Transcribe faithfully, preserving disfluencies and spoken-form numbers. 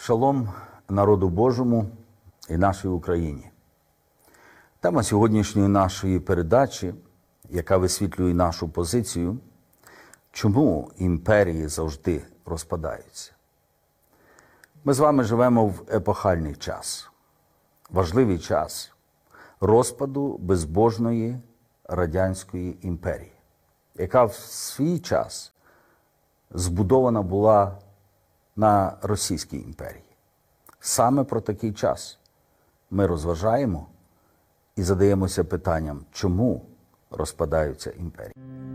Шалом народу Божому і нашій Україні. Тема сьогоднішньої нашої передачі, яка висвітлює нашу позицію, чому імперії завжди розпадаються. Ми з вами живемо в епохальний час, важливий час розпаду безбожної Радянської імперії, яка в свій час збудована була на Російській імперії. Саме про такий час ми розважаємо і задаємося питанням, чому розпадаються імперії.